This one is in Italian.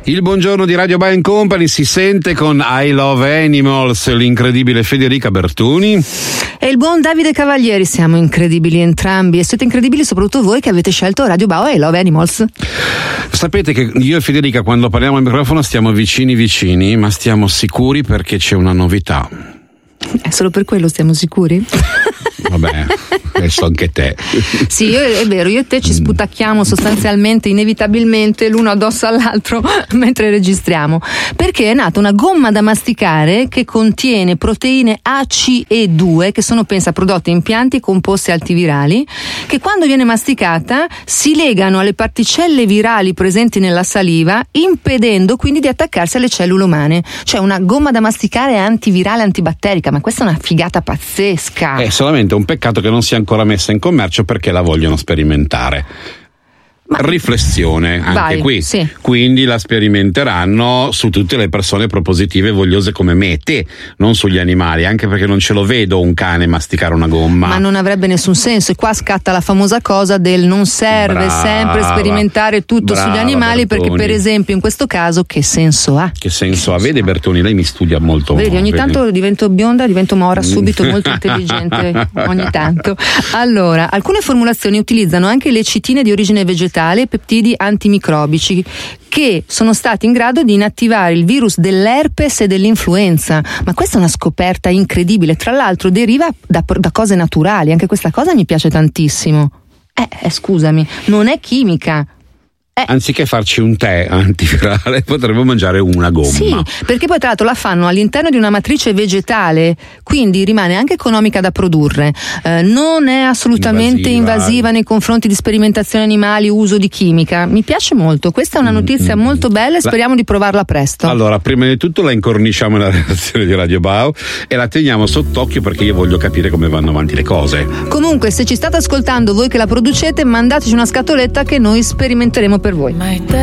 Il buongiorno di Radio Bar & Company si sente con I Love Animals, l'incredibile Federica Bertoni e il buon Davide Cavalieri. Siamo incredibili entrambi e siete incredibili soprattutto voi che avete scelto Radio Bar e I Love Animals. Sapete che io e Federica quando parliamo al microfono stiamo vicini, ma stiamo sicuri perché c'è una novità. Solo per quello stiamo sicuri? Vabbè, adesso anche te. Sì, è vero, io e te ci sputacchiamo sostanzialmente, inevitabilmente, l'uno addosso all'altro mentre registriamo, perché è nata una gomma da masticare che contiene proteine ACE2, che sono, pensa, prodotte in pianti e composti antivirali, che quando viene masticata si legano alle particelle virali presenti nella saliva, impedendo quindi di attaccarsi alle cellule umane. Cioè una gomma da masticare antivirale, antibatterica, ma questa è una figata pazzesca. È solamente un peccato che non sia ancora messa in commercio perché la vogliono sperimentare. Riflessione anche qui, sì. Quindi la sperimenteranno su tutte le persone propositive e vogliose come me e te, non sugli animali, anche perché non ce lo vedo un cane masticare una gomma. Ma non avrebbe nessun senso, e qua scatta la famosa cosa del non serve sempre sperimentare tutto sugli animali, Bertoni. perché per esempio in questo caso che senso ha? Che senso ha? Vede Bertoni, lei mi studia molto. Vedi, ogni tanto divento bionda, divento mora subito, molto intelligente ogni tanto. Allora, alcune formulazioni utilizzano anche lecitine di origine vegetale e peptidi antimicrobici che sono stati in grado di inattivare il virus dell'herpes e dell'influenza. Ma questa è una scoperta incredibile, tra l'altro deriva da cose naturali, anche questa cosa mi piace tantissimo. Scusami, non è chimica. Anziché farci un tè antivirale potremmo mangiare una gomma. Sì, perché poi tra l'altro la fanno all'interno di una matrice vegetale, quindi rimane anche economica da produrre, non è assolutamente invasiva nei confronti di sperimentazioni animali, uso di chimica. Mi piace molto, questa è una notizia molto bella e speriamo di provarla presto. Allora, prima di tutto la incorniciamo nella redazione di Radio Bao e la teniamo sott'occhio perché io voglio capire come vanno avanti le cose. Comunque, se ci state ascoltando voi che la producete, mandateci una scatoletta che noi sperimenteremo per voi.